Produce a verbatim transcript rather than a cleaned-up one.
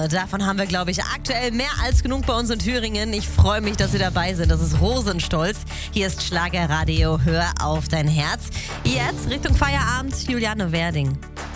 Davon haben wir, glaube ich, aktuell mehr als genug bei uns in Thüringen. Ich freue mich, dass Sie dabei sind. Das ist Rosenstolz. Hier ist Schlagerradio. Hör auf dein Herz. Jetzt Richtung Feierabend, Juliane Werding.